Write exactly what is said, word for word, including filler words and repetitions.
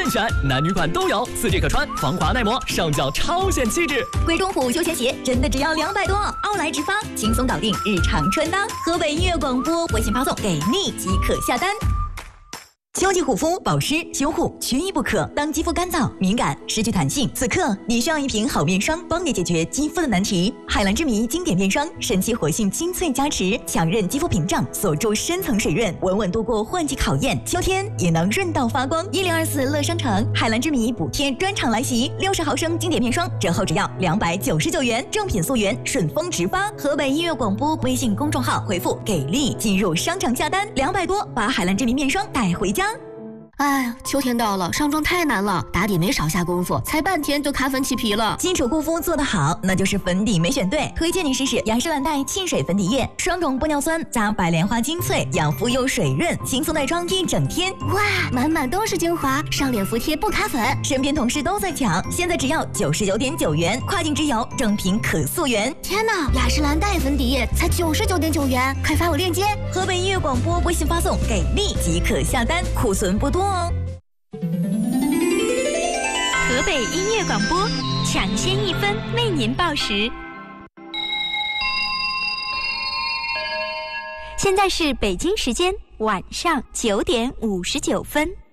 任选，男女款都有，四季可穿，防滑耐磨，上脚超显气质。 贵中虎休闲鞋真的只要两百多，奥莱直发，轻松搞定日常穿搭。河北音乐广播微信发送给力即可下单。秋季护肤保湿修护缺一不可。当肌肤干燥、敏感、失去弹性，此刻你需要一瓶好面霜，帮你解决肌肤的难题。海蓝之谜经典面霜，神奇活性精粹加持，强韧肌肤屏障，锁住深层水润，稳稳度过换季考验。秋天也能润到发光。一零二四乐商城海蓝之谜补贴专场来袭，六十毫升经典面霜折后只要两百九十九元，正品溯源，顺丰直发。河北音乐广播微信公众号回复给力进入商场下单，两百多把海蓝之谜面霜带回家。 哎呀，秋天到了，上妆太难了，打底没少下功夫，才半天就卡粉起皮了。 基础护肤做得好，那就是粉底没选对。推荐你试试雅诗兰黛沁水粉底液，双种玻尿酸加白莲花精粹，养肤又水润，轻松带妆一整天。 哇，满满都是精华，上脸服帖不卡粉。 身边同事都在抢，现在只要九十九点九元，跨境直邮，正品可溯源。 天哪，雅诗兰黛粉底液才九十九点九元，快发我链接。 河北音乐广播微信发送给力即可下单，库存不多哦。 河北音乐广播，抢先一分为您报时。现在是北京时间晚上九点五十九分。